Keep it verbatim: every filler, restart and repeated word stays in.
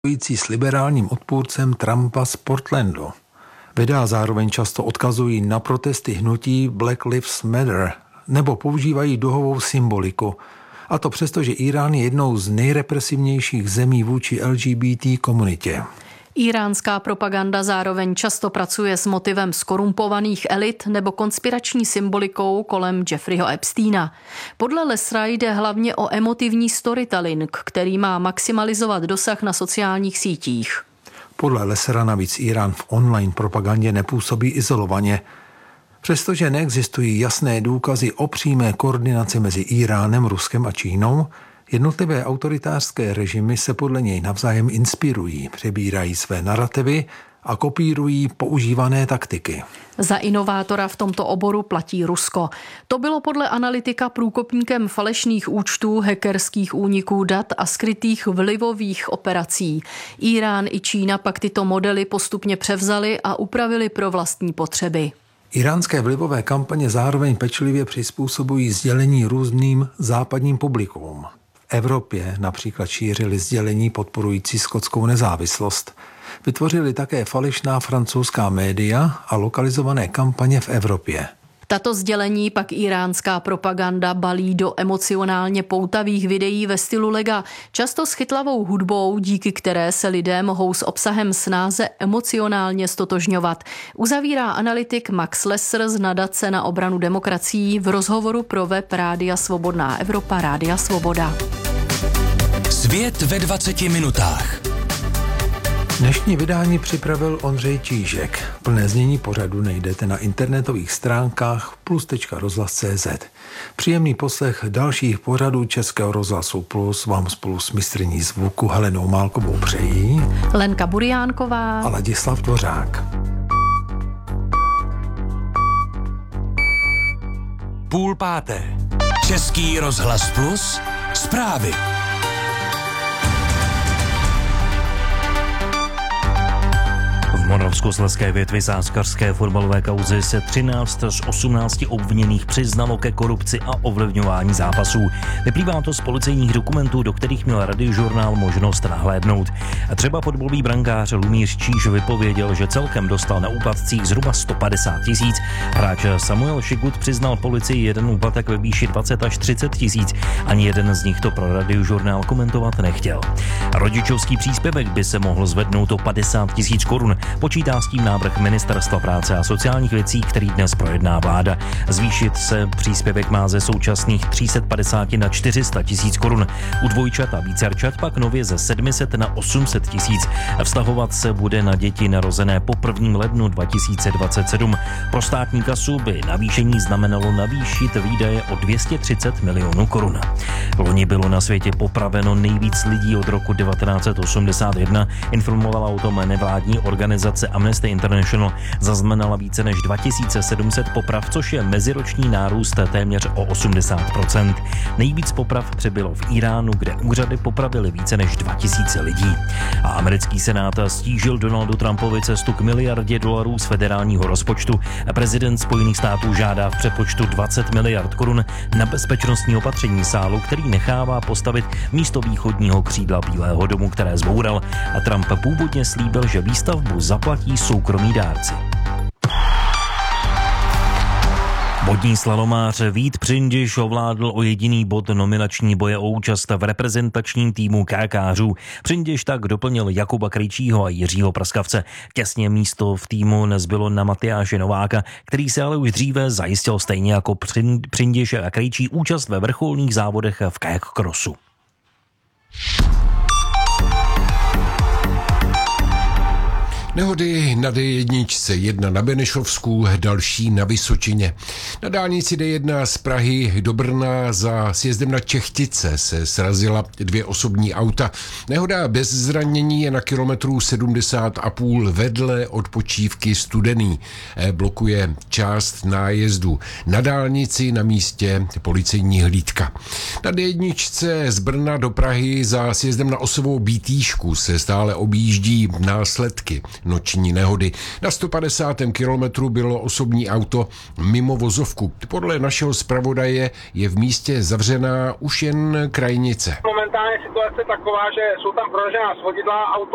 s liberálním odpůrcem Trumpa z Portlandu. Videa zároveň často odkazují na protesty hnutí Black Lives Matter nebo používají duhovou symboliku. A to přesto, že Írán je jednou z nejrepresivnějších zemí vůči L G B T komunitě. Iránská propaganda zároveň často pracuje s motivem skorumpovaných elit nebo konspirační symbolikou kolem Jeffreyho Epsteina. Podle Lessera jde hlavně o emotivní storytelling, který má maximalizovat dosah na sociálních sítích. Podle Lessera navíc Irán v online propagandě nepůsobí izolovaně. Přestože neexistují jasné důkazy o přímé koordinaci mezi Iránem, Ruskem a Čínou, jednotlivé autoritářské režimy se podle něj navzájem inspirují, přebírají své narativy a kopírují používané taktiky. Za inovátora v tomto oboru platí Rusko. To bylo podle analytika průkopníkem falešných účtů, hackerských úniků dat a skrytých vlivových operací. Irán i Čína pak tyto modely postupně převzali a upravili pro vlastní potřeby. Iránské vlivové kampaně zároveň pečlivě přizpůsobují sdělení různým západním publikům. V Evropě například šířili sdělení podporující skotskou nezávislost. Vytvořili také falešná francouzská média a lokalizované kampaně v Evropě. Tato sdělení pak iránská propaganda balí do emocionálně poutavých videí ve stylu lega, často s chytlavou hudbou, díky které se lidé mohou s obsahem snáze emocionálně stotožňovat. Uzavírá analytik Max Lesser z nadace na obranu demokracií v rozhovoru pro web Rádia Svobodná Evropa, Rádia Svoboda. Svět ve dvaceti minutách. Dnešní vydání připravil Ondřej Čížek. Plné znění pořadu najdete na internetových stránkách plus tečka rozhlas tečka cé zet. Příjemný poslech dalších pořadů Českého rozhlasu Plus vám spolu s mistryní zvuku Helenou Málkovou přejí Lenka Buriánková a Ladislav Dvořák. Půl páté. Český rozhlas Plus. Zprávy. V Moravskoslezské větvi sázkařské fotbalové kauzy se třináct z osmnácti obviněných přiznalo ke korupci a ovlivňování zápasů. Vyplývá to z policejních dokumentů, do kterých měl Radiožurnál možnost nahlédnout. A třeba fotbalový brankář Lumíř Číž vypověděl, že celkem dostal na úplatcích zhruba sto padesát tisíc. Hráč Samuel Šigut přiznal policii jeden úplatek ve výši dvacet až třicet tisíc. Ani jeden z nich to pro Radiožurnál komentovat nechtěl. Rodičovský příspěvek by se mohl zvednout o padesát tisíc korun. Počítá s tím návrh Ministerstva práce a sociálních věcí, který dnes projedná vláda. Zvýšit se příspěvek má ze současných tři sta padesát na čtyři sta tisíc korun. U dvojčat a vícerčat pak nově ze sedm set na osm set tisíc. Vztahovat se bude na děti narozené po prvním lednu dva tisíce dvacet sedm. Pro státní kasu by navýšení znamenalo navýšit výdaje o dvě stě třicet milionů korun. Loni bylo na světě popraveno nejvíc lidí od roku devatenáct set osmdesát jedna, informovala o tom nevládní organizace Amnesty International. Zaznamenala více než dva tisíce sedm set poprav, což je meziroční nárůst téměř o osmdesát procent. Nejvíc poprav přebylo v Iránu, kde úřady popravily více než dva tisíce lidí. A americký senát stížil Donaldu Trumpovi cestu k miliardě dolarů z federálního rozpočtu. Prezident Spojených států žádá v přepočtu dvacet miliard korun na bezpečnostní opatření sálu, který nechává postavit místo východního křídla Bílého domu, které zboural. A Trump původně slíbil, že výstavbu zaplatí soukromí dárci. Vodní slalomář Vít Přindiš ovládl o jediný bod nominační boje o účast v reprezentačním týmu kajakářů. Přindiš tak doplnil Jakuba Krejčího a Jiřího Prskavce. Těsně místo v týmu nezbylo na Matyáše Nováka, který se ale už dříve zajistil stejně jako Přindiš a Krejčí účast ve vrcholných závodech v kajak crossu. Nehody na D jedna, jedna na Benešovsku, další na Vysočině. Na dálnici D jedna z Prahy do Brna za sjezdem na Čechtice se srazila dvě osobní auta. Nehoda bez zranění je na kilometru sedmdesát a půl vedle odpočívky Studený. Blokuje část nájezdu. Na dálnici na místě policejní hlídka. Na D jedna z Brna do Prahy za sjezdem na Osovou Bítýšku se stále objíždí následky noční nehody. Na sto padesátém kilometru bylo osobní auto mimo vozovku. Podle našeho zpravodaje je v místě zavřená už jen krajnice. Momentálně situace taková, že jsou tam proražená svodidla, auto